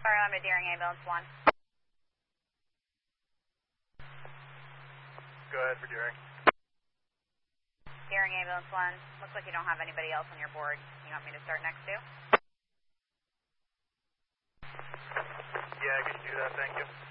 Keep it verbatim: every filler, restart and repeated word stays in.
Charlie, I'm to Deering Ambulance one. Go ahead for Deering. Deering Ambulance one. Looks like you don't have anybody else on your board. You want me to start next too? Yeah, I can do that, thank you.